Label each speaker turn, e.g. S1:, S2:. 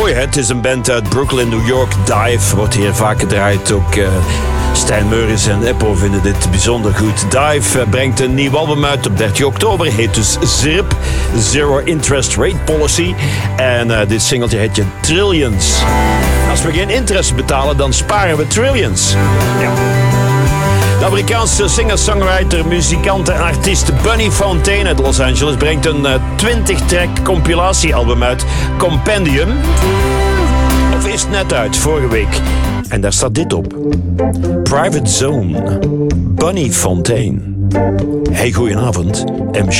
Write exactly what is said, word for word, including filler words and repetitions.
S1: Mooi, hè? Het is een band uit Brooklyn, New York. Dive wordt hier vaak gedraaid. Ook uh, Stijn Meuris en Eppo vinden dit bijzonder goed. Dive uh, brengt een nieuw album uit op dertig oktober. Heet dus Z I R P, Zero Interest Rate Policy. En uh, dit singeltje heet je Trillions. Als we geen interest betalen, dan sparen we trillions. Ja. De Amerikaanse singer-songwriter, muzikant en artiest Bunny Fontaine uit Los Angeles brengt een uh, twintig-track compilatiealbum uit, Compendium. Of is het net uit, vorige week. En daar staat dit op. Private Zone, Bunny Fontaine. Hey, goedenavond, M.